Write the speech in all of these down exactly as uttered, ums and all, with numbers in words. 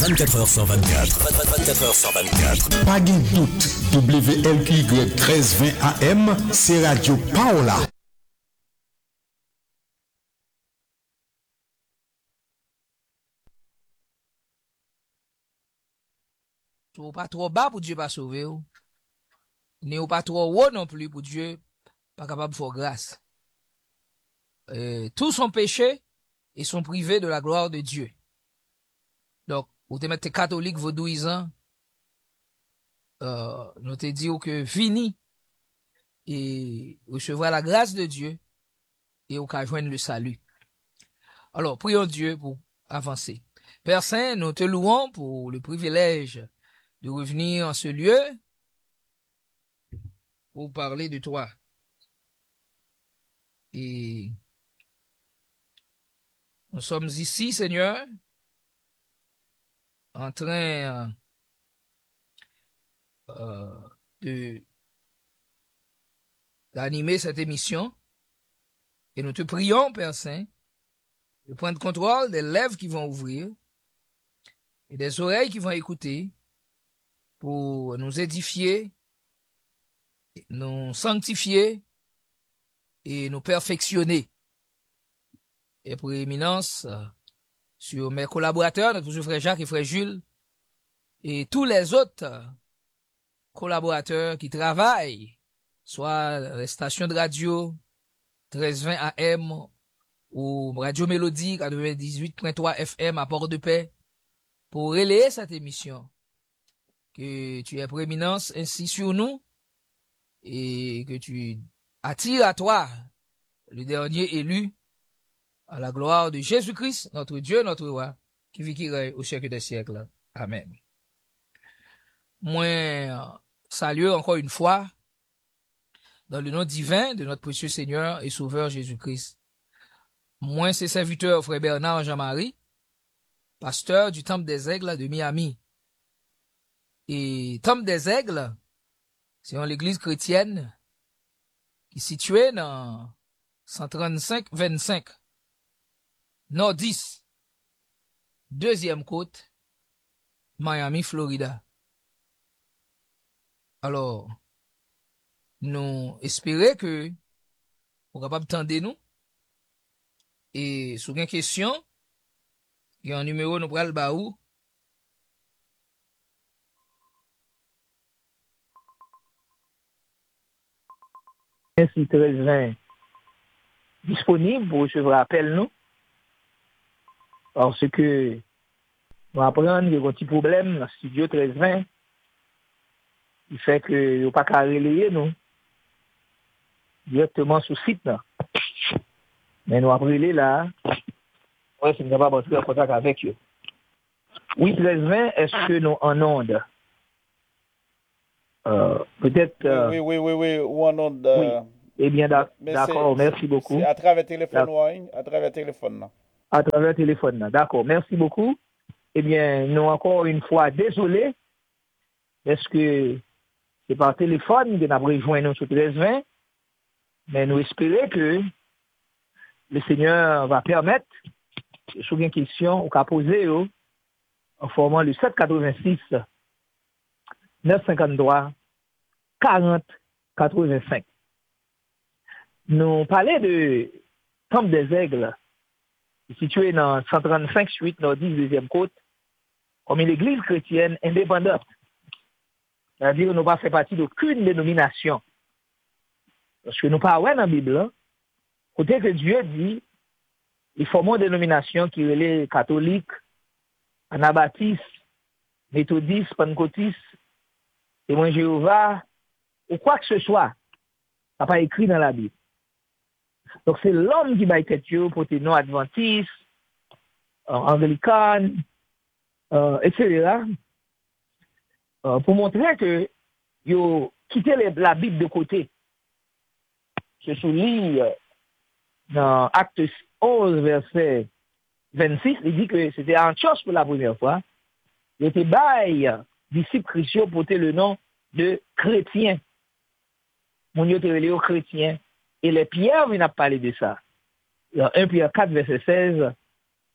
vingt-quatre heures sur vingt-quatre. vingt-quatre heures sur vingt-quatre. Pas de doute, W L Q Y treize vingt A M, c'est Radio Paola. Ou pas trop bas pour Dieu pas sauver ou. Ni ou pas trop haut non plus pour Dieu pas capable de faire grâce. Euh, tous sont péchés et sont privés de la gloire de Dieu. Donc, vous te mettez catholique vaudouisant, euh, nous te dit que fini et recevoir la grâce de Dieu et au cas joindre le salut. Alors, prions Dieu pour avancer. Père Saint, nous te louons pour le privilège de revenir en ce lieu pour parler de toi. Et nous sommes ici, Seigneur, en train euh, de d'animer cette émission. Et nous te prions, Père Saint, de prendre contrôle des lèvres qui vont ouvrir et des oreilles qui vont écouter pour nous édifier, nous sanctifier et nous perfectionner. Et pour éminence euh, sur mes collaborateurs, notre frère Jacques et frère Jules, et tous les autres euh, collaborateurs qui travaillent, soit les stations de radio treize vingt A M ou Radio Mélodie quatre-vingt-dix-huit point trois F M à Port-de-Paix, pour relayer cette émission. Que tu aies prééminence ainsi sur nous et que tu attires à toi le dernier élu à la gloire de Jésus-Christ, notre Dieu, notre roi, qui vit qui règne au siècle des siècles. Amen. Moi, salue encore une fois dans le nom divin de notre précieux Seigneur et Sauveur Jésus-Christ. Moi, c'est serviteur frère Bernard Jean-Marie, pasteur du Temple des Aigles de Miami. Et Temple des Aigles, c'est une église chrétienne qui est située dans cent trente-cinq vingt-cinq, Nord dix, deuxième côte, Miami, Florida. Alors, nous espérons que vous êtes capable d'entendre nous. Et sur une question, il y a un numéro nous pral baou. Ainsi treize vingt disponible pour recevoir appel nous. Parce que nous apprenons qu'il y a un petit problème dans le studio treize vingt. Il fait que il n'y a pas qu'à relayer nous directement sur le site. Là. Mais nous apprenons là, ouais, c'est nous pas entrer en contact avec eux. Oui, treize vingt, est-ce que nous en onde? Euh, peut-être. Euh, oui, oui, oui, oui, ou en onde. Euh, oui. Eh bien, d'accord, merci beaucoup. C'est à travers téléphone, oui, à travers téléphone. Là. À travers téléphone, là. D'accord, merci beaucoup. Eh bien, nous encore une fois désolés. Est-ce que c'est par téléphone que nous avons rejoint nous sur treize vingt? Mais nous espérons que le Seigneur va permettre, sur une question qu'on a posée, en formant le sept quatre-vingt-six neuf cent cinquante-trois quarante quatre-vingt-cinq. Nous parlons de Temple des Aigles, situé dans cent trente-cinq suite Nord dix, deuxième côte, comme une église chrétienne indépendante. C'est-à-dire que nous ne pas fait partie d'aucune dénomination. Parce que nous ne parlons pas dans la Bible, hein, côté que Dieu dit, il faut une dénomination qui est les catholiques, anabaptistes, méthodistes, pentecôtistes, témoins de Jéhovah, ou quoi que ce soit, ça n'a pas écrit dans la Bible. Donc c'est l'homme qui va être pour les non-adventistes, euh, anglicanes, euh, et cetera, euh, pour montrer que ils quitté la Bible de côté. Je souligne dans Acte onze, verset vingt-six, il dit que c'était Antioche pour la première fois. Il était bail disciples chrétiens portaient le nom de chrétiens. Mon yo était les chrétiens. Et les Pierre viennent à parler de ça. Dans un Pierre quatre, verset seize,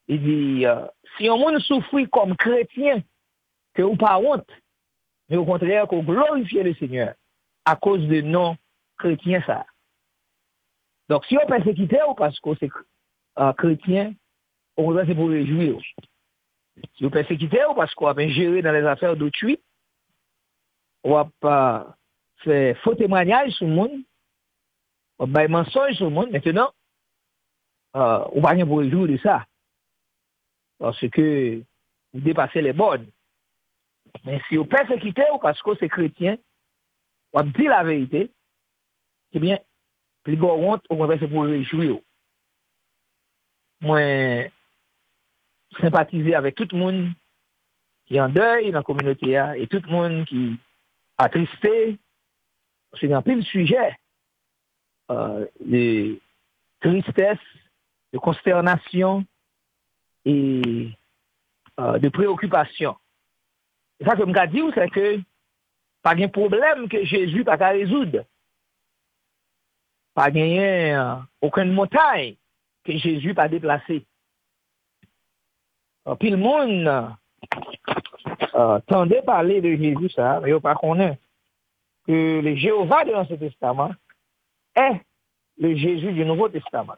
Il dit, euh, si on monde souffre comme chrétien, que ou pas honte, mais au contraire, qu'on glorifie le Seigneur à cause de non-chrétiens, ça. Donc, si on persécute ou parce que c'est euh, chrétien, on va c'est pour réjouir. Si on persécute ou parce qu'on va gérer dans les affaires d'autrui, on va pas faire faux témoignage sur le monde, on va faire mensonge sur le monde. Maintenant, euh, on va rien pour réjouir de ça. Parce que vous dépassez les bornes. Mais si vous persécutez ou parce que c'est chrétien, on dit la vérité, eh bien, plus gros honte, on va c'est pour réjouir. Moi, sympathiser avec tout le monde qui est en deuil dans la communauté et tout le monde qui a attristé. C'est un peu le sujet euh, de tristesse, de consternation et euh, de préoccupation. Et ça que je me dis, c'est que pas de problème que Jésus n'a pas résoudre. Pas de euh, aucune montagne que Jésus n'a pas déplacée. Euh, puis le monde euh, tendait parler de Jésus, ça, mais il pas connaît que le Jéhovah de l'Ancien Testament est le Jésus du Nouveau Testament.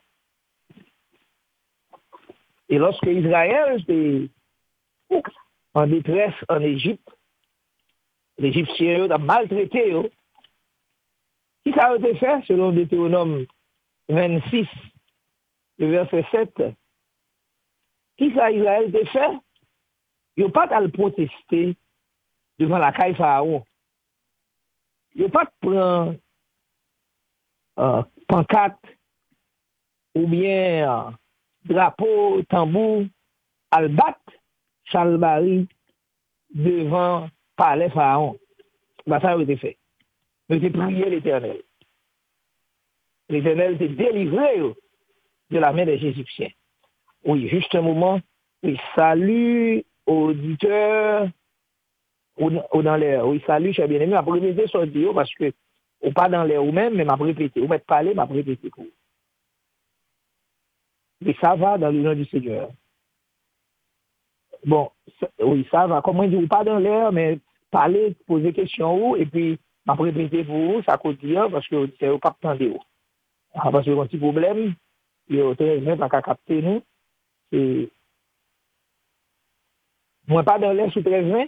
Et lorsque Israël était en détresse en Égypte, l'Égyptien a maltraité, qui ça a été fait selon Deutéronome vingt-six, le verset sept? Qui ça Israël a été fait? Il n'a pas à le protester devant la caille Pharaon. Il n'a pas de prendre euh, pancarte ou bien euh, drapeau, tambour, à le battre Chalbari devant palais Pharaon. Bah, ça a été fait. Mais c'est prier l'Éternel. L'Éternel s'est délivré de la main des Égyptiens. Oui, juste un moment. Oui, salut auditeurs ou, ou dans l'air. Oui, salut, cher bien-aimé. Je vais répéter sur le parce que ou pas dans l'air ou même, mais je vais répéter. Ou m'être parlé, je vais répéter. Et ça va dans le nom du Seigneur. Bon, ça, oui, ça va. Comment dire, ou pas dans l'air, mais parler, poser question, et puis je vais répéter pour vous, ça coûte bien, parce que c'est pas attendre. Parce que y a un petit problème, il y a très bien pas qu'à capter nous. Et moi, pas dans l'air sous treize vingt.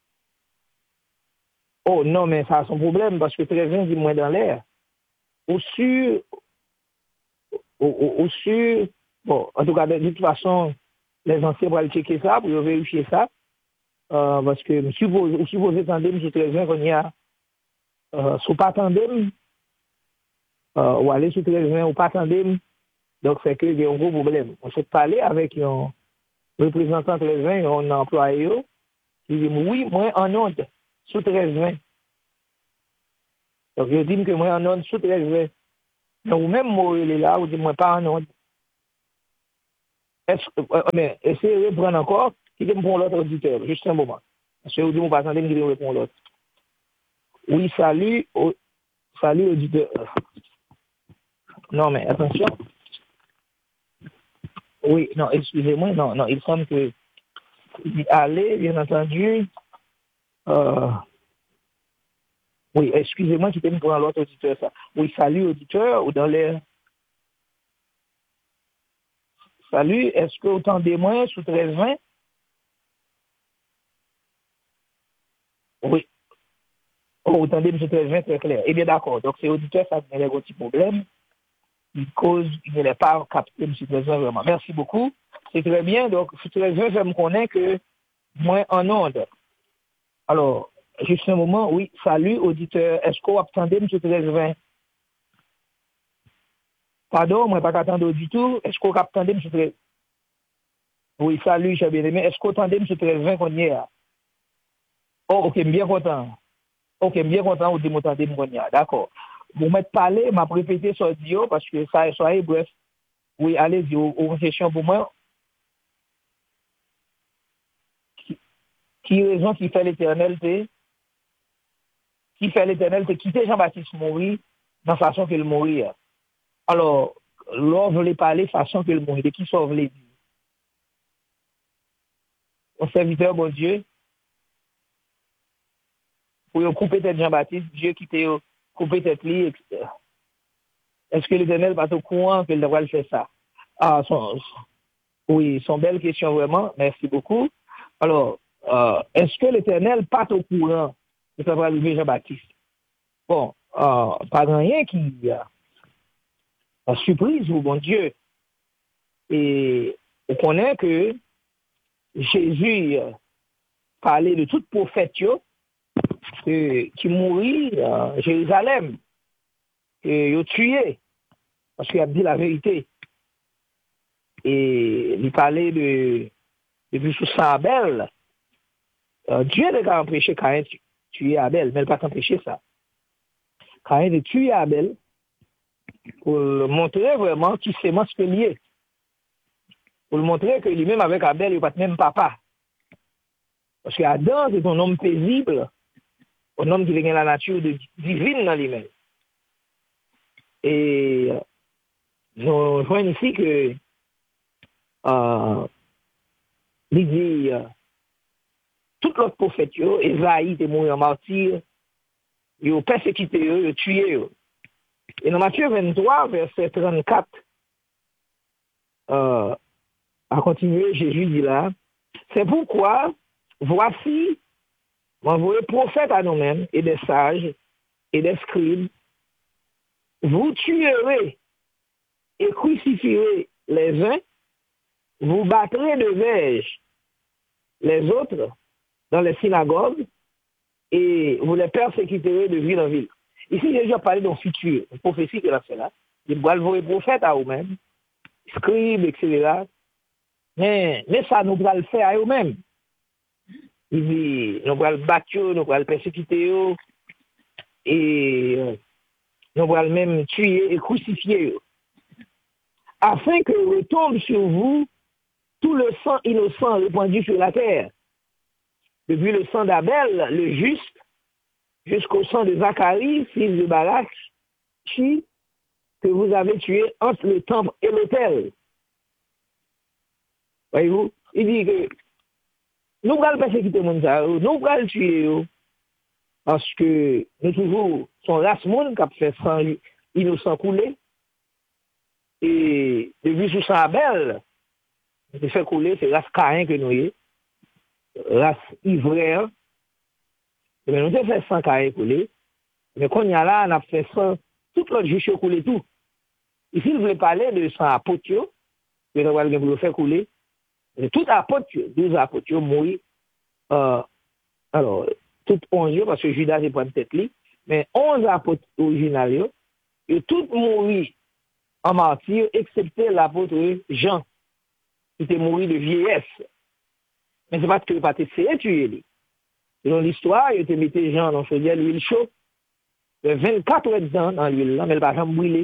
Oh non, mais ça a son problème, parce que treize vingt dit moins dans l'air. Au sur, au, au, au sur, bon, en tout cas, de, de toute façon, les anciens vont aller checker ça, pour vérifier ça, euh, parce que je suppose, je suppose attendez, M. treize vingt, qu'on y a, euh, sous pas attendez, euh, ou aller sous treize vingt, ou pas attendez, donc c'est que il y a un gros problème. On s'est parlé avec un représentant treize vingt, un employé, qui dit, oui, moi, en onde, sous treize vingt. Donc, je dis que moi, en onde, sous treize vingt. Donc, même moi, il est là, ou dit, moi, pas en onde. Est-ce que, euh, mais, essayez de prendre encore, qui me prend l'autre auditeur, juste un moment. Parce que vous dites, vous pas attendre, qui me répond l'autre. Oui, salut, au, salut, auditeur. Non, mais attention. Oui, non, excusez-moi, non, non, il semble que, il dit, allez, bien entendu, euh, oui, excusez-moi, qui me prend l'autre auditeur, ça. Oui, salut, auditeur, ou dans les, salut, est-ce que autant des moins sous treize vingt? Oui. Oh, autant des sous treize vingt, c'est clair. Eh bien, d'accord. Donc, c'est auditeur, ça a un petit problème. Il cause, il ne l'a pas capté, M. treize vingt, vraiment. Merci beaucoup. C'est très bien. Donc, sous treize vingt, je me connais que moins en onde. Alors, juste un moment. Oui, salut, auditeur. Est-ce qu'on attendait, M. treize vingt? Pardon, moi, pas qu'attendre du tout. Est-ce qu'on attendait, M. treize? Oui, salut, cher bien-aimé. Est-ce qu'on attendait, M. treize vingt, qu'on y est? Oh, ok, bien content. Ok, bien content, vous dites, m'entendez, qu'on y est. D'accord. Vous m'êtes parlé, m'a répété sur Dio, parce que ça, soyez bref. Oui, allez-y, une question pour moi. Qui, qui raison qui fait l'éternel, c'est? Qui fait l'éternel, c'est quitter Jean-Baptiste mourir dans la façon qu'il mourit. Alors, l'on voulait parler de façon qu'il mourit. De qui ça voulait dire? un serviteur, bon Dieu, pour couper tête Jean-Baptiste, Dieu qui t'a coupé tête lui, et cetera. Est-ce que l'Éternel va au courant qu'il devrait faire ça? Ah, son, oui, son belle question vraiment, merci beaucoup. Alors, euh, est-ce que l'Éternel pas au courant que ça va arriver Jean-Baptiste? Bon, euh, pas rien qui euh, surprise vous, bon Dieu. Et on connaît que Jésus euh, parlait de tout prophète euh, qui mourit à euh, Jérusalem et il tué parce qu'il a dit la vérité. Et il parlait de depuis sous Abel. Euh, Dieu n'a pas empêché Caïn de tuer Abel, mais il n'a pas empêché ça. Caïn de tuer Abel pour montrer vraiment qui c'est ce qu'il est. Pour le montrer que lui-même avec Abel, il n'est pas même papa. Parce qu'Adam, c'est un homme paisible, un homme qui a la nature divine dans lui-même. Et nous voyons ici que euh, il dit euh, tout l'autre prophète, Esaïe est mort en martyr, il a persécuté, il a tué. Et dans Matthieu vingt-trois, verset trente-quatre, euh, à continuer, Jésus dit là, c'est pourquoi, voici, m'envoyer prophète à nous-mêmes, et des sages, et des scribes, vous tuerez et crucifierez les uns, vous battrez de verge les autres dans les synagogues, et vous les persécuterez de ville en ville. Ici, Jésus a parlé d'un futur, une prophétie qu'il a fait là. Il va envoyer prophète à eux-mêmes, scribes, et cetera. Mais, mais ça, nous allons le faire à eux-mêmes. Il dit, nous allons le battre, nous allons le persécuter, et euh, nous allons même tuer et crucifier, afin que retombe sur vous tout le sang innocent répandu sur la terre, depuis le sang d'Abel, le juste, jusqu'au sang de Zacharie, fils de Barak, qui, que vous avez tué entre le temple et l'autel. Voyez-vous, il dit que nous allons persécuter mon ça, nous allons tuer, parce que nous toujours son race monde qui a fait sang innocent couler, et depuis sous sang Abel, qui fait couler, c'est race Caïn que nous y race ivraie. Et bien, nous avons fait sang Caïn couler, mais quand il y a là, on a fait sang, tout l'autre juge couler tout. Ici, il voulait parler de sang apôtre, que nous avons fait couler. Et tout apôtre, douze apôtres, mourir. Euh, alors, tout onze, parce que Judas n'est pas une tête li, mais onze apôtres originaux, et tout mourir en martyr, excepté l'apôtre Jean, qui était mort de vieillesse. Mais c'est parce qu'il n'a pas essayé de tuer lui. Selon l'histoire, il était mis Jean dans chaudière l'huile chaude, de vingt-quatre ans dans l'huile là, mais il n'a pas jamais brûlé.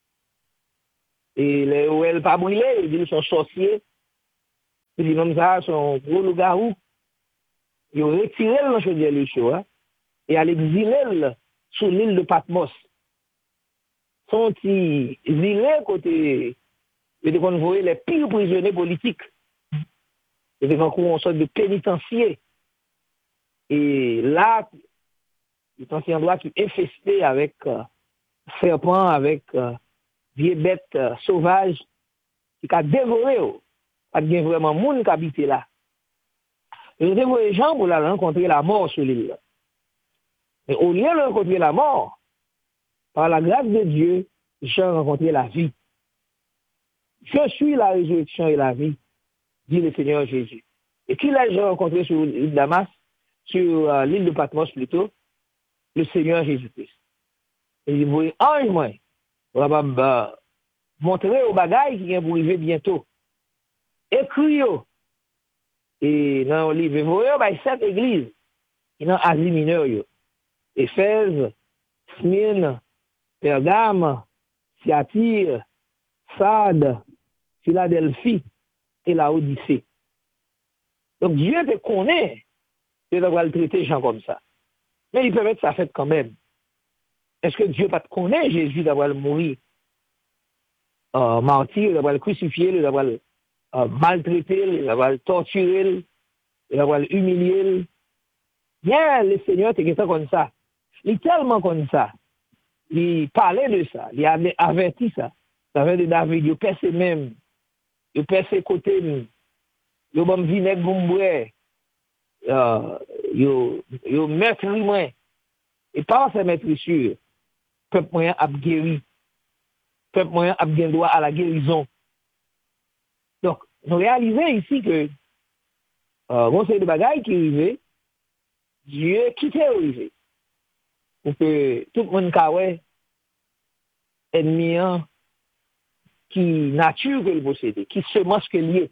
Et les où elle pas brûlé, il dit qu'ils sont sorciers. Il dit comme ça, son gros loup-garou. Ils ont retiré le chaudière l'huile chaude, hein, et à l'exilé sur l'île de Patmos. Son petit exilé côté, il qu'on voyait les pires prisonniers politiques. C'était une sorte de pénitencier. Et là, il est un endroit qui est infesté avec euh, serpents, avec euh, vieilles bêtes euh, sauvages, qui a dévoré. Il y a vraiment monde qui habite là. Et nous avons les gens pour aller rencontrer la mort sur l'île. Mais au lieu de rencontrer la mort, par la grâce de Dieu, j'ai rencontré la vie. Je suis la résurrection et la vie, dit le Seigneur Jésus. Et qui l'a rencontré sur l'île de Damas, sur euh, l'île de Patmos plutôt, le Seigneur Jésus-Christ. Et il dit, vous voyez, ange, moi, on va bah, montrer aux bagailles qui vient pour arriver bientôt. Écrit, et dans le livre, vous voyez, bah, cette église, qui est dans Asie mineure, Éphèse, Smyrne, Pergame, Thyatire, Sardes, Philadelphie et la Odyssée. Donc Dieu te connaît de devoir le traiter les gens comme ça. Mais il peut mettre sa fête quand même. Est-ce que Dieu pas te connaît Jésus d'avoir le mourir euh, martyr, d'avoir le crucifié, d'avoir le euh, maltraité, d'avoir le torturé, il va humilier. Bien, le Seigneur, c'est comme ça. Il est tellement comme ça. Il parlait de ça. Il a averti ça. Ça veut dire David, il perce même. Il perce côté même. Il a bon vinaigre pour boire. Il mettre moi. Et par sa maîtrise, peuple moyen a guéri. Peuple moyen a bien droit à la guérison. Donc, nous réalisons ici que euh, bon, c'est de bagailles qui arrivent, Dieu qui t'est arrivé. Pour que tout le monde kawe ennemi qui nature que le possède, qui semence que lié.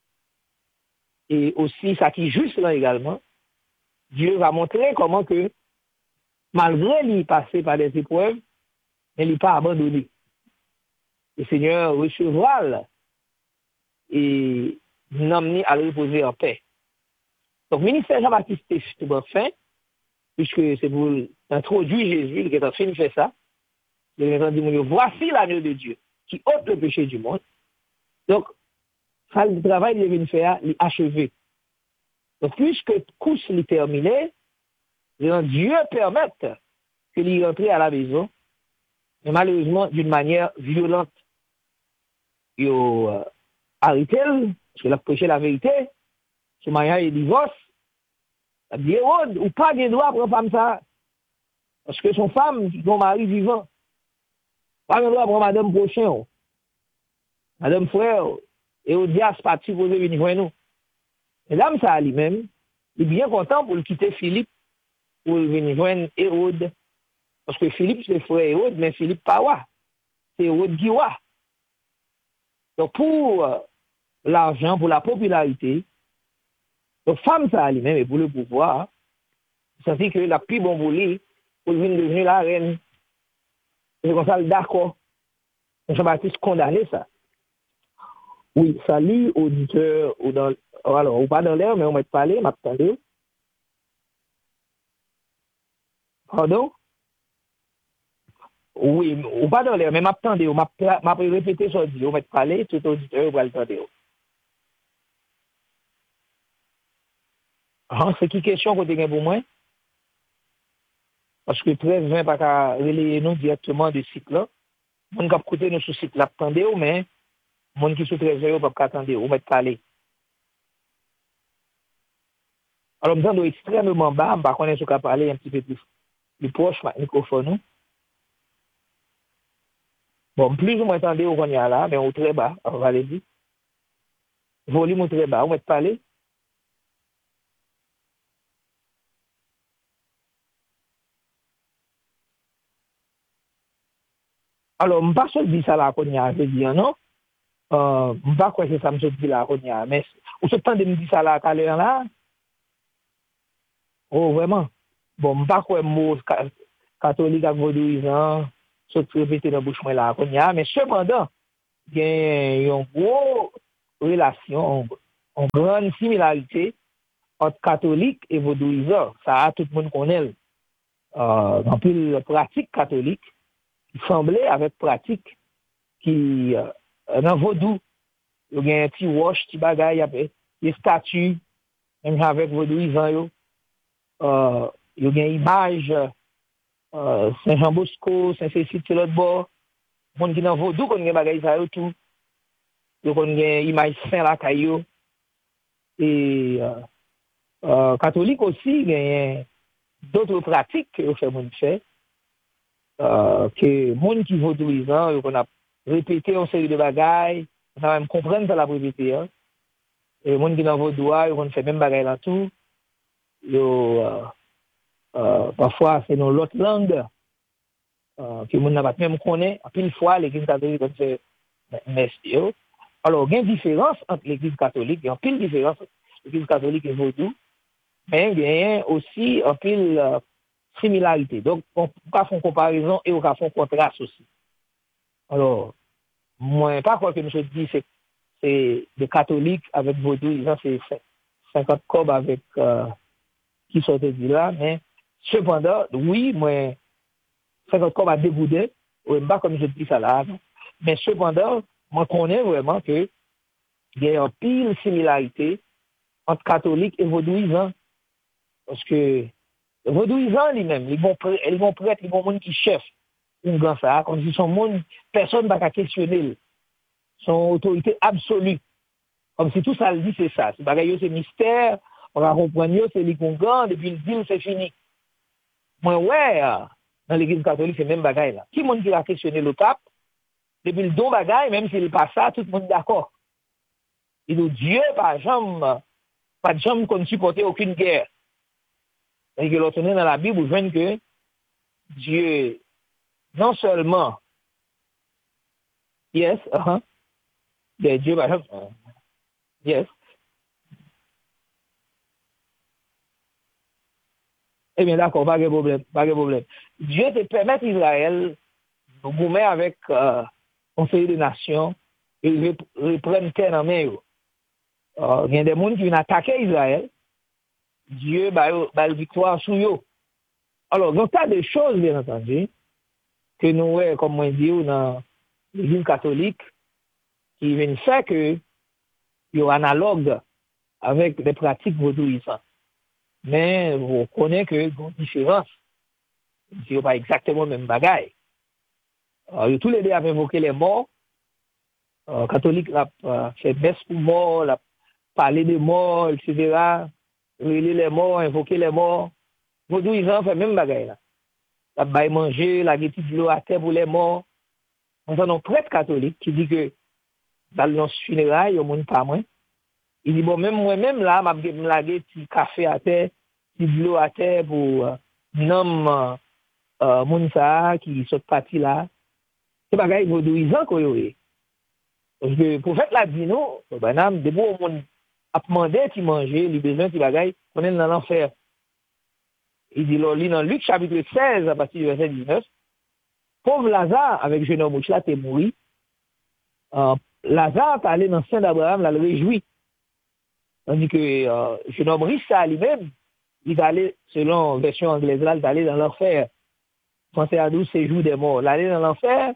Et aussi, ça qui est juste là également, Dieu va montrer comment que, malgré lui passer par des épreuves, mais il n'est pas abandonné. Le Seigneur recevra là, et nous amener à le reposer en paix. Donc, le ministère Jean-Baptiste est tout fin, puisque c'est pour introduire Jésus, qui est en train de faire ça. Il est en train de dire, voici l'agneau de Dieu, qui ôte le péché du monde. Donc, ça, le travail qu'il vient faire, il est achevé. Donc, puisque le course est terminé, Dieu permette qu'il rentre à la maison, mais malheureusement, d'une manière violente. Il a arrêté, parce qu'il a prêché la vérité, son mariage est divorce. Il a dit, Hérode, ou pas de droit pour une femme ça. Parce que son femme, son mari vivant, pas de droit pour madame prochain. Madame frère, Hérodias parti pour venir voir nous. Et l'âme ça lui-même, il est bien content pour le quitter Philippe, pour venir joindre Hérode. Parce que Philippe, c'est le frère Hérode, mais Philippe pas wa. C'est Hérode qui wa. Donc pour euh, l'argent, pour la popularité, donc femme ça lui-même et pour le pouvoir, ça dit que la plus bon pour lui, pour venir devenir la reine. C'est comme ça, d'accord. Jean-Baptiste condamné ça. Oui, salut auditeur, ou dans, alors, ou pas dans l'air, mais on m'a parlé, m'a parlé. Pardon? Oui, ou pas dans l'air, mais m'a parlé, m'a m'a répété ça, on m'a parlé, tout auditeur, ou va le tendre. Ah, c'est qui question que tu as pour moi? Parce que treize vingt pas qu'à relayer nous directement du site là. On va écouter nous sur site là, attendez, mais mon qui sous treize vingt pas attendre, on va parler. Alors, nous sommes extrêmement bas, on va connaître ce qu'on parler un petit peu plus, plus proche, le microphone. Bon, plus ou moins attendez, on est là, mais on est très bas, on va aller dire. Volume très bas, on va parler. Alors, je ne sais pas si je dis ça là, je veux dire, non? Euh, je ne sais pas quoi c'est ça, je dis là, mais vous se temps de me dire ça là, à l'heure là? Oh, vraiment? Bon, je ne sais pas quoi mot catholique avec vaudouisant, se répéter dans la bouche là, mais cependant, il y a une grosse relation, une grande similarité entre catholique et vaudouisant. Ça, tout le monde connaît. Euh, dans plus la pratique catholique, il semblait avec pratique qui, euh, dans vaudou, il y a un petit wash, petit bagaille, des statues, même avec vaudouisant, euh, il y a une image, euh, Saint-Jean-Bosco, Saint-Cécile, c'est l'autre bord. Mon qui dans vaudou, qu'on a des bagailles, ça, tout. Donc, on a une image Saint-Lacaillot. Et, euh, euh, catholique aussi, il y a d'autres pratiques que fait mon fait. Euh, que monde qui vaudouisant, on a répété une série de bagailles, on a même comprendre ça la répéter. Hein. Et monde qui dans vaudois, on fait même bagaille là tout. Yo, euh, euh, parfois c'est dans l'autre langue euh, que monde n'a pas même connaît. À pile fois l'église catholique on fait merci. Alors il y a une différence entre l'église catholique, il y a une pile différence entre l'église catholique et vaudou, mais il y a aussi une pile euh, similarité. Donc, on peut faire une comparaison et on peut faire un contraste aussi. Alors, moi, pas quoi que je dis, c'est c'est des catholiques avec vaudou, c'est cinquante cobes avec euh, qui sont dit là, mais cependant, oui, moi, cinquante cobes à débouder, ou pas comme je dis ça là, mais cependant, moi, connais vraiment que il y a une pile similarité entre catholiques et vaudouisants. Parce que vaudouisants lui-même, les bons prêtres, les bons prêtres, les bons monde qui chef, une grand ça, quand ils sont monde, personne ne va pas questionner son autorité absolue. Comme si tout ça le dit, c'est ça. C'est pareil, c'est mystère, on va comprendre, c'est les congans, depuis le deal, c'est fini. Moi, ouais, dans l'église catholique, c'est même bagaille là. Qui monde qui va questionner le pape, depuis le don bagaille, même s'il passe ça, tout le monde est d'accord. Et nous, Dieu, par exemple, pas de jambe qu'on ne supportait aucune guerre. Et que l'on tenait dans la Bible, vous voyez que Dieu, non seulement, yes, uh-huh, Dieu, par exemple, uh, yes, eh bien d'accord, pas de problème, pas de problème. Dieu te permet Israël de goumer avec euh, Conseil des Nations et reprendre terre en main. Euh, il y a des gens qui viennent attaquer Israël. Dieu va bah, la victoire sur eux. Alors, donc, il y a des choses, bien entendu, que nous, comme on dit, dans l'Église catholique, qui viennent faire que il y a analogue avec des pratiques vaudouisantes. Mais vous connaissez qu'il y a une différence. Ce n'est pas exactement le même bagaille. Euh, tous les deux avaient invoqué les morts. Euh, catholique a euh, fait messe pour morts, a parlé des morts, et cetera. Relayer les morts, invoquer les morts. Vaudouisants fait même bagaille là. La baille manger, la guetti de l'eau à terre pour les morts. On a un prêtre catholique qui dit que dans le funérailles, il y a monde pas moins. Il dit bon, même moi-même là, m'a la guetti café à terre, de l'eau à terre pour euh, nom euh, moun sa qui sont parti là. C'est bagaille vaudouisant quoi yo. Parce que pour faire la dit non, ben de bon monde a demandé qui manger, les besoins qui bagaille, on est dans l'enfer. Il dit là, dans Luc chapitre seize, à partir du verset dix-neuf, pauvre Lazare, avec jeune homme là, t'es mort. Euh, Lazare est allé dans le sein d'Abraham, là, le réjouit. Tandis que euh, jeune homme riche, ça lui-même, il est allé, selon la version anglaise, là, il est allé dans l'enfer. Pensez à douze séjours des morts. Il est allé dans l'enfer,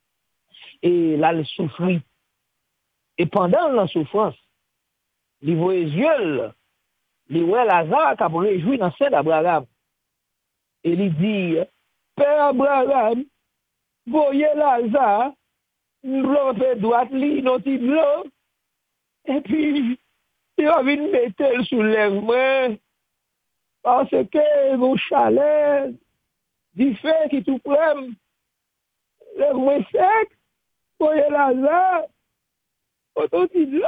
et là, il souffrit. Et pendant la souffrance, il voit les yeux, il voit Lazare qui a réjoui dans le sein d'Abraham. Et il dit, Père Abraham, voyez Lazare, nous fait droite, li, non, blanc. Et puis, il a envie de mettre sous lèvres, parce que mon chalet, du fait qui tout prend, lèvres sec, voyez Lazare, autant blanc.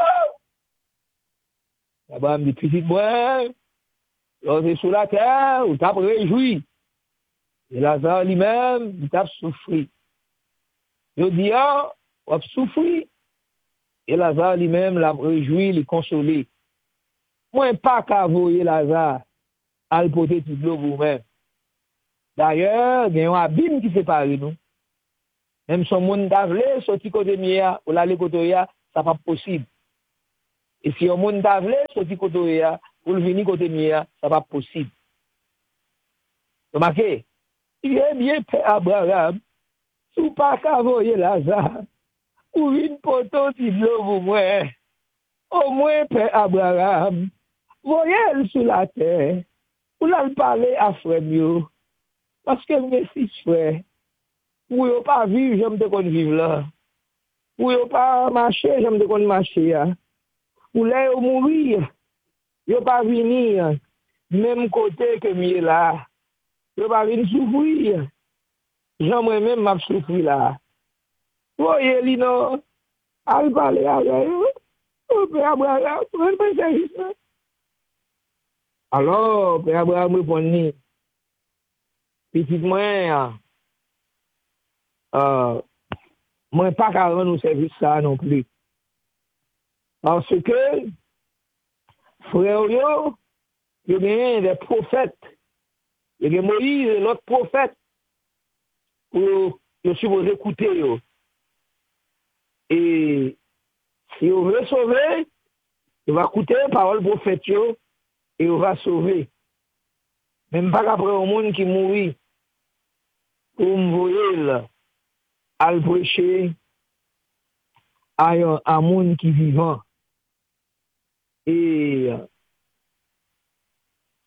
Abraham dit, petit moi, lorsque sous la terre, ou t'as réjoui. Et Lazare lui-même, il t'a souffri. Il dit, ah, on a souffri. Et Lazare lui-même l'a réjoui, l'a consolé. Moi, pas qu'à voyer Lazare, à le porter tout l'eau vous-même. D'ailleurs, il y a un abîme qui sépare nous. Même son monde d'avlé, sorti côté mia, ou l'aller côté ya, ça pas possible. Et si on monde d'avlé, sorti côté ya, ou le venir côté mia, ça pas possible. Remarquez, il est bien Père Abraham, sous pas qu'à voyer Lazare, ou une poteau de l'eau pour moi. Au moins, Père Abraham, voyez sur la terre, ou là, parler à frère mieux, parce que mes six frères, ou yo pas vivre, j'aime de qu'on vive là. Ou yo pas marcher, j'aime de qu'on marcher. Ou là, yo mourir, yo pas venir, même côté que moi là. Yo pas venir souffrir. J'aimerais même m'a souffrir là. Voyez, Lino, al parler avec eux. Oh, Père Abraham, on peut faire ça. Alors, Père Abraham répond, petit moi, euh, moi, pas qu'à rendre service ça non plus. Parce que, frère, yo, il y a des prophètes. Il y a Moïse, l'autre prophète, pour je suppose écouter. Yo. Et si on veut sauver, il va écouter la parole prophète yo, et on va sauver. Même pas qu'après un monde qui mourit, pour me voir à le prêcher à un monde qui est vivant. Et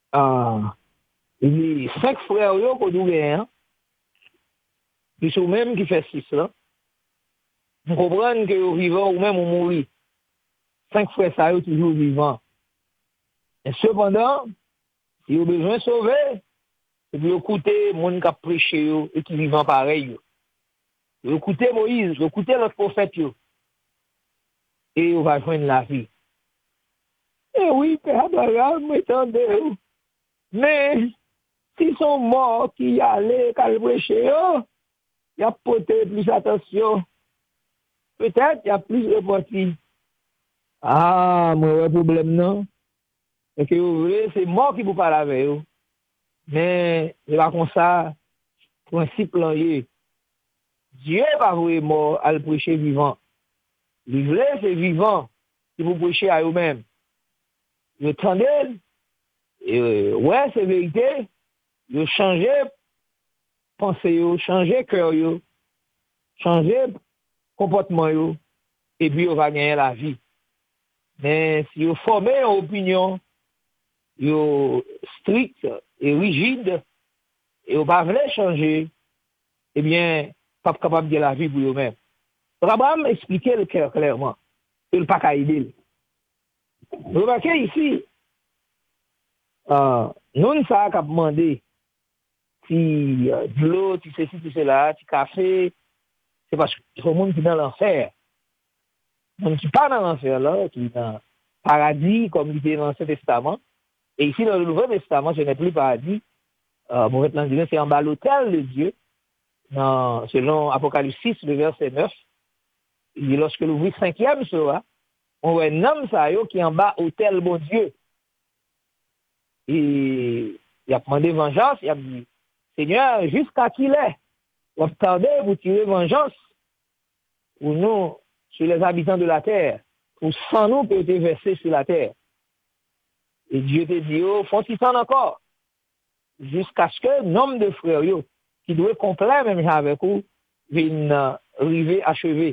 Ah, il dit cinq frères yo qu'on doit gagner, puis c'est même qui fait six là. Vous comprenez que vous vivant ou même vous mourir. Cinq frères ça yo toujours vivants. Et cependant, si vous avez besoin de sauver, et puis écoutez moun qui a prêché yo et qui vivant pareil yo. Écoutez Moïse, écoutez l'autre prophète yo. Et on va joindre la vie. Eh oui, Père Abraham, m'étendez. Mais, s'ils sont morts, qui y allaient, qui allaient prêcher, il y a porté plus attention. Peut-être, il y a plus de parties. Ah, moi, le problème, non. C'est que vous voulez, c'est mort qui vous parle avec eux. Mais, c'est pas comme ça, principe là, Dieu va vous mort à le prêcher vivant. Le vrai, c'est vivant, si vous prêchez à eux-mêmes. Vous attendez, et ouais, c'est vérité, vous changez pensée, vous changez cœur, vous changez comportement, vous, et puis vous va gagner la vie. Mais si vous formez une opinion, vous strict et rigide, et vous ne pouvez pas changer, eh bien, pas capable de la vie pour vous-même. Abraham expliquait le cœur clairement. Il ne pas qu'à aider. Vous remarquez ici, euh, nous ne savons qu'à demander si euh, de l'eau, si ceci, si cela, si café, c'est parce que c'est le monde qui est dans l'enfer. On qui pas dans l'enfer là, qui est dans le paradis, comme il était dans l'Ancien Testament. Et ici, dans le Nouveau Testament, ce n'est plus paradis. Euh, bon, maintenant, c'est en bas l'autel de Dieu. Dans, selon Apocalypse six, le verset neuf. Il dit, lorsque l'ouvrit cinquième sera, on voit un homme ça, qui est en bas autel bon Dieu. Et il a demandé vengeance, il a dit, Seigneur, jusqu'à qui il est, vous attendez, vous tirez vengeance pour nous, sur les habitants de la terre, pour sans nous peut être versé sur la terre. Et Dieu te dit, oh, font six ans encore, jusqu'à ce que nombre de frères, yo, qui doit complet même avec vous, viennent arriver achever.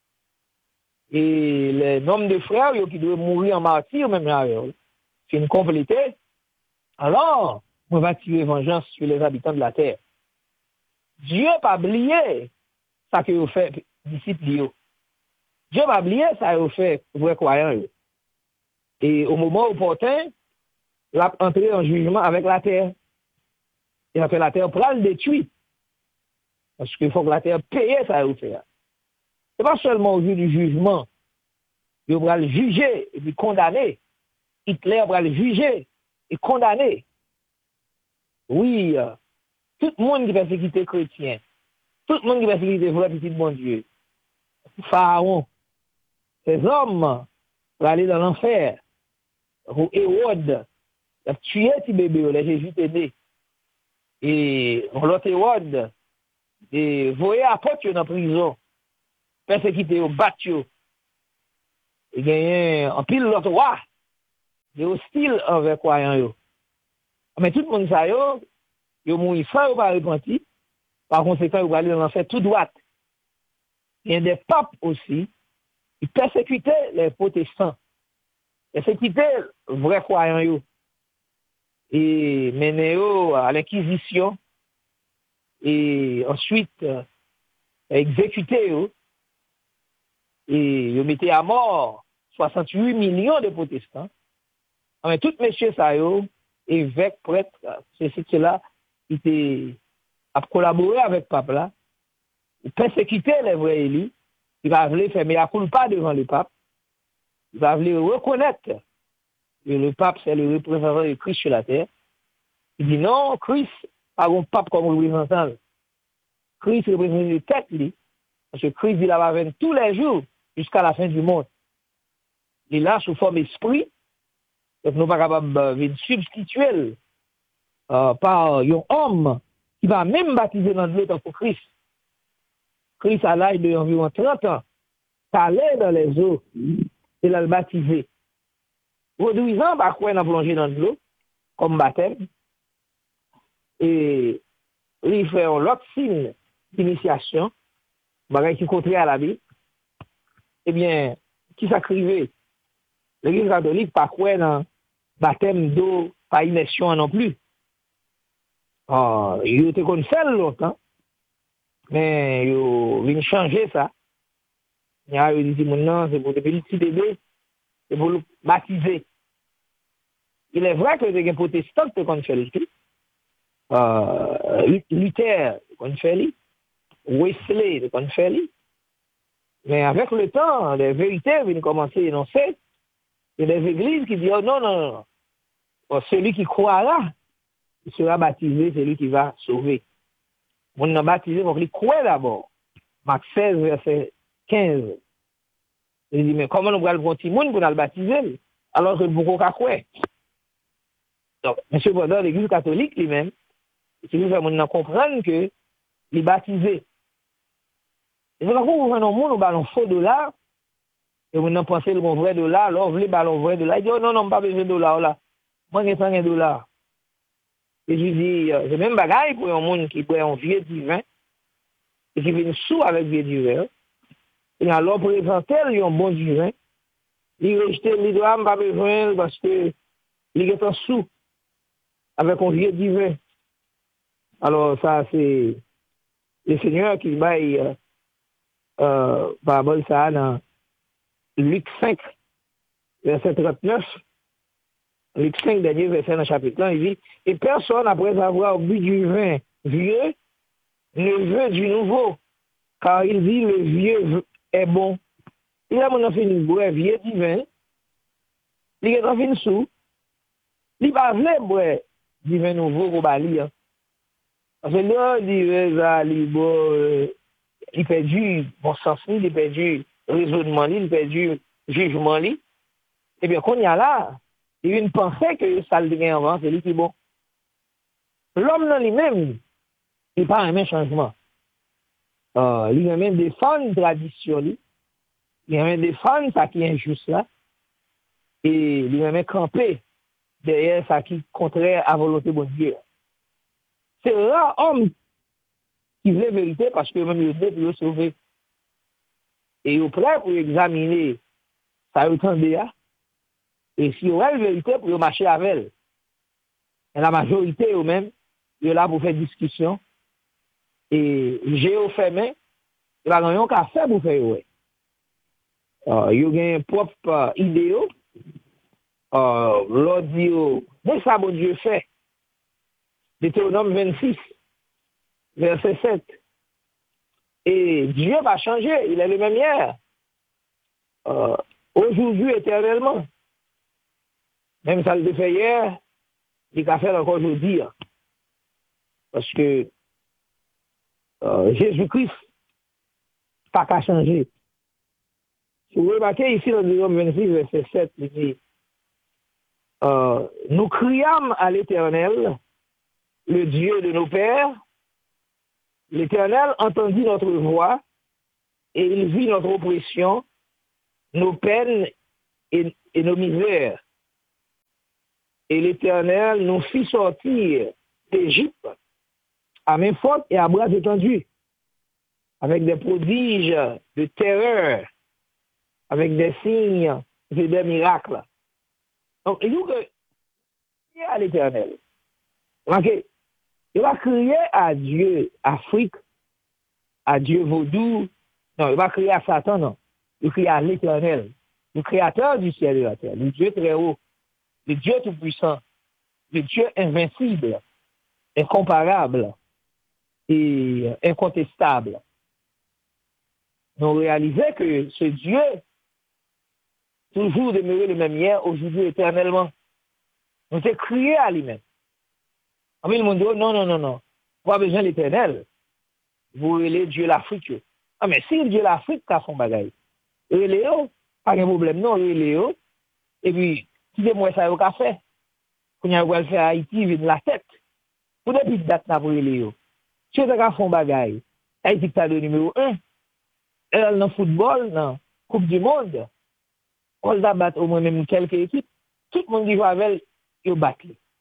Et le nombre de frères yo, qui doivent mourir en martyr même avec eux, viennent compléter. Alors, on va tirer vengeance sur les habitants de la terre. Dieu n'a pas oublié ça que vous fait, disciples. Dieu n'a pas oublié ça que vous fait, vrais croyants. Et au moment opportun, il a entré en jugement avec la terre. Et après la terre prend le détruit. Parce qu'il faut que la terre paye ça que vous fait. Ce n'est pas seulement au vu du jugement. Il va le juger et puis condamner. Hitler va le juger et condamner. Oui, euh, tout le monde qui persécuté chrétien, tout le monde qui persécuté vrai petit bon Dieu, Pharaon, ces hommes vont aller dans l'enfer. Hérode, il a tué petit bébé, les Jésus est né. Et l'autre Hérode, et voyez apôtres dans la prison, persécuté, battu. Il y a un pile l'autre roi, il est hostile envers croyants. Mais tout le monde sait, il mourit sans ne pas repentir. Par conséquent, il va aller dans l'enfer tout droit. Il y a des papes aussi, ils persécutaient les protestants. Ils persécutaient les vrais croyants. Et menaient à l'inquisition. Et ensuite, exécutés. Et ils mettaient à mort soixante-huit millions de protestants. Mais tout monsieur ça, évêque, prêtre, c'est ce là, il a collaboré avec le pape là, il persécutait les vrais élus, il va vouloir faire mea culpa devant le pape, il va vouloir reconnaître que le pape c'est le représentant de Christ sur la terre. Il dit non, Christ, pas un pape comme représentant. Christ représente le tête, lui, parce que Christ il va venir tous les jours jusqu'à la fin du monde. Il est là sous forme esprit. Donc, nous ne sommes pas capables de substituer euh, par un homme qui va même baptiser dans l'eau pour Christ. Christ, à l'âge d'environ trente ans, allait dans les eaux et l'a baptisé. Reduisant, bah, quoi, il a plongé dans l'eau, comme baptême. Et il fait l'autre signe d'initiation, bah, qui est contraire à la Bible. Eh bien, qui s'acrivait? L'Église catholique, pas quoi, dans baptême d'eau, pas immersion non plus. Uh, ils étaient qu'on fait longtemps, mais ils viennent changer ça. Il y a eu dit non, c'est pour depuis le petit bébé, c'est pour le baptiser. Il est vrai que les protestants te qu'on fait le tout. Euh, Luther qu'on fait lui, Wesley qu'on fait lui. Mais avec le temps, les vérités viennent commencer à énoncer. Il y a des églises qui disent oh, non, non, non. Bon, celui qui croira, il sera baptisé, c'est lui qui va sauver. On a baptisé, donc il croit d'abord. Marc seize, verset quinze. Il dit, mais comment nous allons le voir Timon pour le baptiser alors que beaucoup qu'à croire? Donc, M. Pendant, l'Église catholique lui-même, il veut faire nous comprendre que il est baptisé. Et donc, quand vous voyez un monde, on a un faux dollar, et vous n'en pensez le vrai dollar, alors vous voulez le vrai dollar. Il dit, oh non, non, pas besoin de dollar là. Moi, j'ai un dollar. Et je dis, c'est même bagaille pour un monde qui boit un vieux divin, et qui vient sous avec vieux divin. Et alors, présenter un bon divin, il rejette les doigts, pas besoin, parce que il est en sous avec un vieux divin. Alors, ça, c'est le Seigneur qui baille, euh, euh, parabole ça dans Luc cinq, verset trente-neuf. Luc cinq, dernier verset dans le chapitre un, il dit, et personne, après avoir bu du vin vieux, ne veut du nouveau, car il dit, le vieux est bon. Il a mon fait une boire vieux du vin, il est en fin sous, il va venir boire du vin nouveau pour bali. Parce que là, il dit, il perdu bon sens, il perdu raisonnement, il perdu jugement. Et bien, quand il y a là, il y a une pensée que ça le devient avant, c'est lui qui est bon. L'homme dans lui-même, il pas un même changement. Euh, il a même défendre une tradition, il a même défendre ça qui est injuste là, et il a même camper derrière ça qui est contraire à la volonté de Dieu. C'est là homme qui veut la vérité parce que même il veut pour le sauver. Et il est prêt pour examiner ça entendait. Et si il y a la vérité pour marcher avec elle. Et la majorité eux même, il est là pour faire discussion. Et j'ai fermé, il va rien qu'à faire pour faire ouais. Euh, il y a un propre idéal. Euh, l'audio, mais ça bon Dieu fait. Deutéronome vingt-six, verset sept. Et Dieu va changer, il est le même hier. Euh, aujourd'hui, éternellement. Même ça le fait hier, il va faire encore aujourd'hui. Parce que euh, Jésus-Christ pas qu'à changer. Si vous remarquez ici dans Deutéronome vingt-six, verset sept, il dit euh, nous criâmes à l'Éternel, le Dieu de nos pères. L'Éternel entendit notre voix et il vit notre oppression, nos peines et, et nos misères. Et l'Éternel nous fit sortir d'Égypte à main forte et à bras étendus, avec des prodiges de terreur, avec des signes et des miracles. Donc, il nous crier à l'Éternel. Remarquez, il va crier à Dieu Afrique, à Dieu Vaudou. Non, il va crier à Satan, non. Il crie à l'Éternel, le créateur du ciel et de la terre, le Dieu très haut, le Dieu tout-puissant, le Dieu invincible, incomparable et incontestable. Nous réalisons que ce Dieu, toujours demeuré le même hier, aujourd'hui éternellement, nous avons crié à lui-même. En le monde dit, non, non, non, non, pas besoin de l'éternel. Vous relez Dieu l'Afrique. Ah, mais si Dieu l'Afrique a son bagage, relez, pas de problème, non, relez, et puis, si c'est moi ça a fait, quand il y a un faire Haïti, vide la tête. Pour depuis date, n'a pas relez. Si vous avez fait un bagage, Haïti est le numéro un, elle dans le football, dans la Coupe du Monde, on a battu au moins même quelques équipes, tout le monde qui joue avec elle, il bat.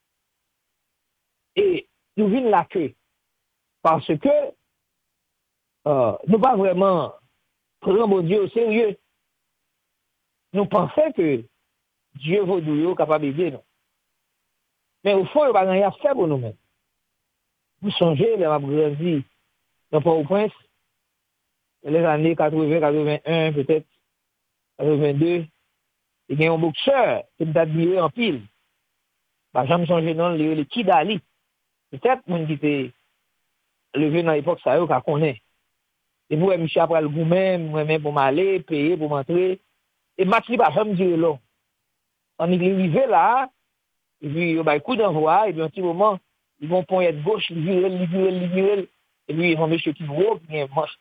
Et nous venons la queue. Parce que euh, nous pas vraiment prendre mon Dieu au sérieux. Nous pensons que Dieu vaudou est capable d'aider nous. Mais au fond, il n'y a pas rien à faire pour nous-mêmes. Vous songez, les m'a grandi dans Port-au-Prince, les années quatre-vingts, quatre-vingt-un, peut-être, quatre-vingt-deux, il y a un boxeur qui m'a admiré en pile. Bah, j'aime songer non, le, le Kidali. Peut-être, mon qui était levé dans l'époque, ça y est, qu'on connaît. Et vous, monsieur, après le goût même, moi-même, pour m'aller, payer, pour m'entrer. Et match, il va jamais durer long. On est arrivé là, et puis, il y a un coup d'envoi, et puis, un petit moment, ils vont pointer de gauche, ils virent, ils virent, ils virent, et puis, ils vont monsieur qui gros, qui est manche,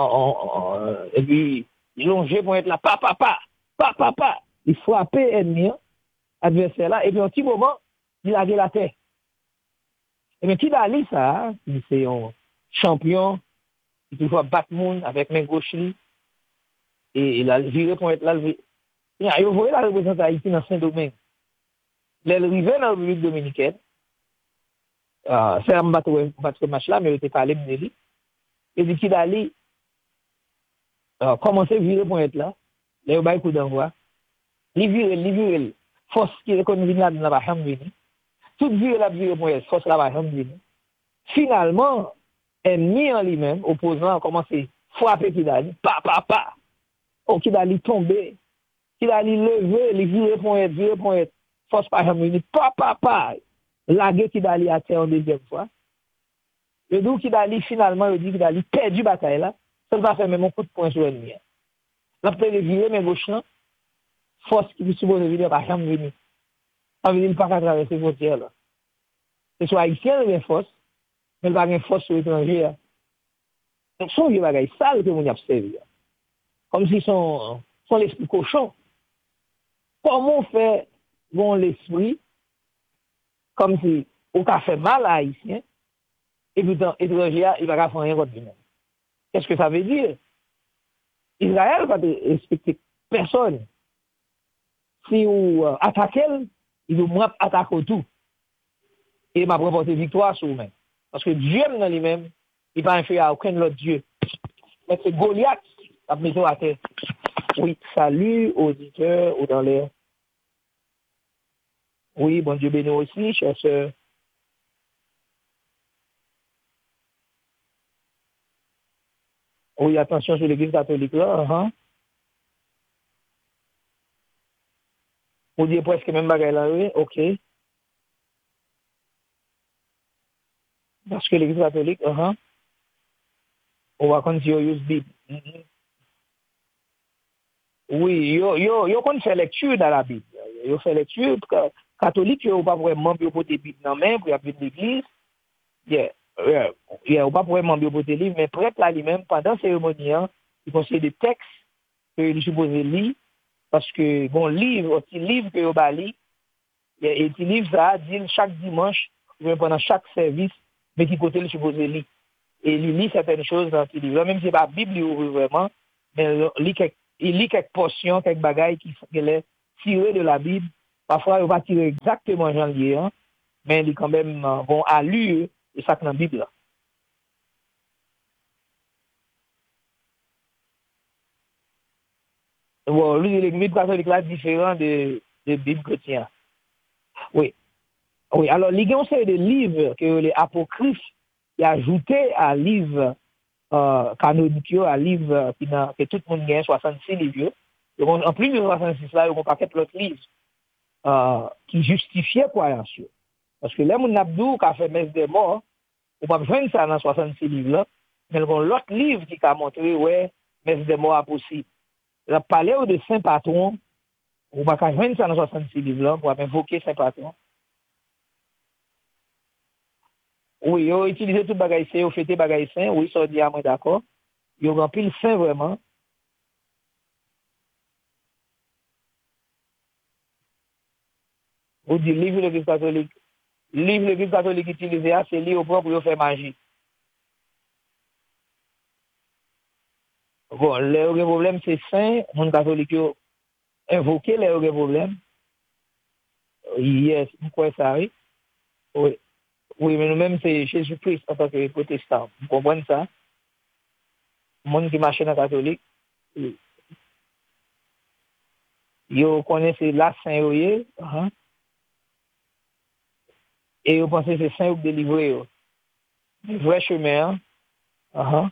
et puis, ils longeaient pour être là, pa, pa, pa, pa, pa, pa. Il frappait ennemi, adversaire là, et puis, un petit moment, il a la tête. Et bien, qui a dit ça, c'est un champion, il toujours battre monde avec main gauche, et il a viré pour être là, il a voulu la représenter Haïti dans Saint-Domingue. L'arrivée dans la République dominicaine, euh, c'est un battre match là, mais il était parlé de lui. Et dit qu'il allait euh, commencer à virer pour être là. Là, il y a un coup d'envoi. Il vire, il vire. Force qui est connue là, il n'a pas jamais venu. Tout vire là, vire pour être, force là, pas jamais venu. Finalement, ennemi en lui-même, opposant, a commencé à frapper Kidali. Pa, pa, pa. Oh, Kidali tombé. Kidali levé, il vire pour être, vire pour être. Force pas jamais venu. Pa, pa, pa. Lagué Kidali à terre en deuxième fois. Le dos Kidali, finalement, il dit Kidali perdu bataille là. Ça va faire même un coup de poing sur l'ennemi. Là, peut le virer, mais gauche là. Force qui suppose venir pas jamais venir. Ça veut dire qu'il ne peut pas traverser les frontières là. Ce soit haïtien ou bien force, mais il n'y a pas de force sur l'étranger. Donc, son vieux bagage sale que vous avez observé. Comme si son, son l'esprit cochon. Comment on fait bon l'esprit, comme si on a fait mal à haïtien, et puis dans l'étranger, il ne va pas faire rien contre lui-même. Qu'est-ce que ça veut dire? Israël va respecter personne. Si vous euh, attaquez, il vous attaque tout. Et il m'a proposé victoire sur vous-même. Parce que Dieu, dans lui-même, il n'est pas inférieur à aucun autre Dieu. Mais c'est Goliath qui a mis à terre. Oui, salut, auditeurs, ou dans l'air. Oui, bon Dieu béni aussi, chers sœurs. Oui, attention sur l'église catholique là. Uh-huh. On dit presque même bagaille là, oui, ok. Parce que l'église catholique, uh-huh. On va continuer à use Bible. Mm-hmm. Oui, yo, yo, yo, qu'on fait lecture dans la Bible. Yo fait lecture, catholique, yo pas vraiment bien porter Bible dans main pour appeler l'église. Yeah, yeah, yeah, on pas vraiment bien porter livre, mais prêtre là lui-même, pendant la cérémonie, il conseille des textes que il suppose lire, parce que, bon, livre, petit livre que yo ba lire, et petit livre ça, dit chaque dimanche, pendant chaque service, mais qui côté il suppose lire. Et il lit certaines choses dans ce livre. Même si c'est pas la Bible, il ouvre vraiment, mais il lit quelques, il lit quelques portions, quelques bagailles qui sont tirées de la Bible. Parfois, il va tirer exactement Jean lié, hein, mais il est quand même bon à lire et ça dans la Bible. Bon, lui, l'église catholique là différent de de Bible chrétienne. Oui. Oui, alors, il y a une série de livres que les apocryphes ont ajouté à livre euh, canonique, à livre qui n'a, que tout le monde gagne soixante-six livres. Donc, en plus de soixante-six là, il y a un paquet d'autres livres euh, qui justifiaient croyance. Parce que là, mon Abdou qui a fait messe des morts, on ne peut pas joindre ça dans soixante-six livres là, mais il y a l'autre livre qui a montré, ouais, messe des morts est possible. Il a parlé de Saint Patron, on ne peut pas joindre ça dans soixante-six livres là, pour invoquer Saint Patron. Oui, ils ont utilisé tout le bagage saint, ils ont fait des bagages saints, oui, ça dit à moi d'accord. Ils ont rempli le saint vraiment. Vous dites, livre de l'Église catholique. Livre de l'Église catholique utilisé, c'est lié au propre pour faire magie. Bon, le problème, c'est saint, mon catholique a invoqué le problème. Yes, pourquoi ça arrive? Oui. Oui, mais nous-mêmes, c'est Jésus-Christ en tant que protestant. Vous comprenez ça? Le monde qui marche dans la catholique, ils connaissent la Saint-Oyer. Uh-huh. et vous pensez que c'est saint ou délivré. Le vrai chemin. Uh-huh.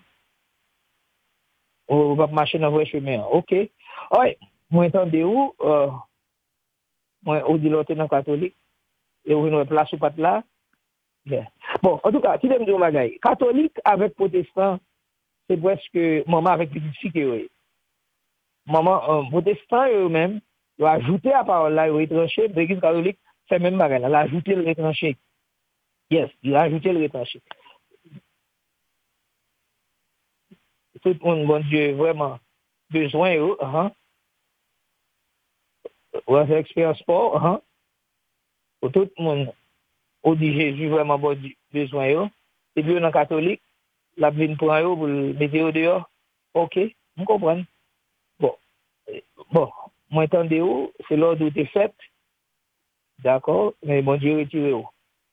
Ou va marcher dans le vrai chemin. OK. Ouais, moi entendez où euh moi au dit l'autre dans catholique et vous une place ou pas là. Yeah. Bon, en tout cas, si vous me dites bagaille, catholique avec protestant, c'est presque maman avec petite fille que maman euh, protestant eux-mêmes, ils ont ajouté à parole là, ils ont retranché, l'église catholique fait même bagaille, elle a ajouté le retranché. Yes, il a ajouté le retranché. Tout le monde, bon Dieu, vraiment besoin eux, hein. Ou avec expérience sport, hein. Pour tout le monde, on dit Jésus vraiment bon besoin eux. Et puis dans catholique, la vine pour eux pour le mettre au dehors. OK, vous comprenez? Bon. Bon, moi entendez où, c'est l'ordre où t'es fait. D'accord, mais bon Dieu retiré où.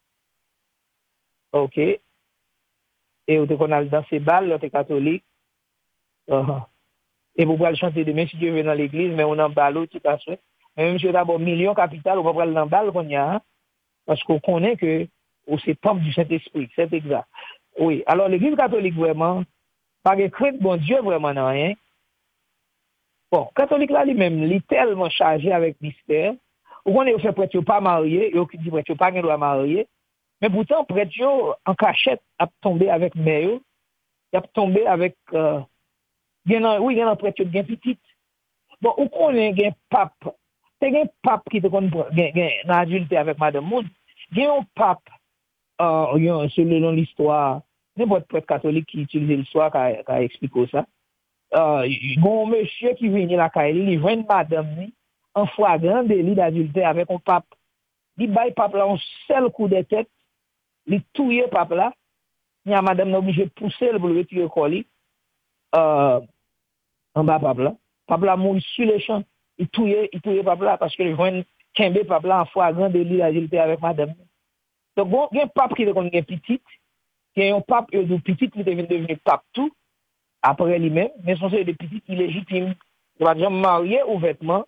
OK. Et où t'es qu'on a dans ces balles, là, t'es catholique. Uh-huh. Et vous pouvez le chanter demain si Dieu veut dans l'église, mais on en balle tout à fait. Mais même si on a d'abord million capital, on va prendre dans balle qu'on y a, hein, parce qu'on connaît que oh, c'est temple du Saint-Esprit, c'est exact. Oui, alors l'église catholique vraiment, pas de crainte, bon Dieu vraiment non rien. Bon, catholique là lui-même, il est tellement chargé avec mystère. Ou qu'on est fait prêtre pas marié, et qui dit prêtre pas doit marier, mais pourtant prêtre en cachette a tombé avec mère, il a tombé avec euh, gen oui, gen prêtre gen petit. Bon, ou connaît gen pape. C'est gen pape qui te kon gen gen adulte avec madame Moun. Gen un pape euh selon l'histoire, n'importe prêtre catholique qui utilise l'histoire qui a expliqué ça. Euh, bon monsieur qui vient la Kaili, il voit une madame ni en flagrant délit d'adultère avec un pape. Il baille pape là un seul coup de tête, il touille pape là. Il y a madame obligé de pousser le pour le retirer colis. Euh en bas pape là. Pape là mouille sur le champ. Il touille, il touille pape là parce que le joint Kembe pape là en flagrant délit d'adultère avec madame. Donc bon, il y a un pape qui est comme un petit, il y a un pape qui est petit qui est devenu pape tout. Après lui-même, mais son c'est des petits illégitimes. Il va déjà marier ouvertement.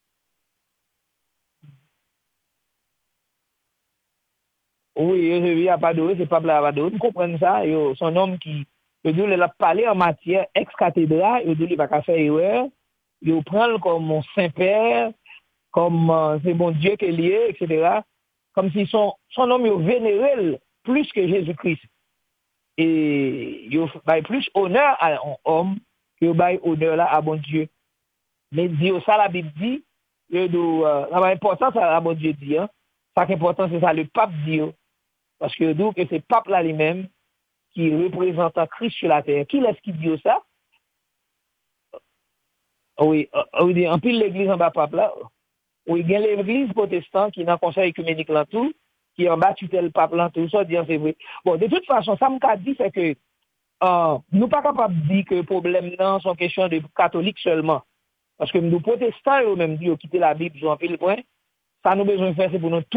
Oui, il n'y a pas de c'est pas là, de vous comprenez ça? Son homme qui, il a parlé en matière ex-cathédrale, il va pas faire erreur, il prend comme mon Saint-Père, comme euh, c'est mon Dieu qui est lié, et cetera. Comme si son, son homme est vénéré plus que Jésus-Christ. Et il y plus honneur à un homme que il honneur là à bon Dieu. Mais dit ça la Bible dit, il y a l'importance à la bon Dieu dit, hein. Ça qui est important c'est ça le pape dit, parce que donc que c'est pape là lui-même qui représente Christ sur la terre. Qui est-ce qui dit ça? Oui, oui, en pile l'église en bas pape là. Oui, il y a l'église protestante qui est dans le conseil œcuménique là tout. Qui en bas tutelle pape là tout ça dire c'est vrai. Bon, de toute façon, ça me dit c'est que euh, nous pas capable de dire que le problème non sont question de catholiques seulement parce que nous protestants eux même dit quitter la Bible en pile point. Ça nous besoin de faire c'est pour nous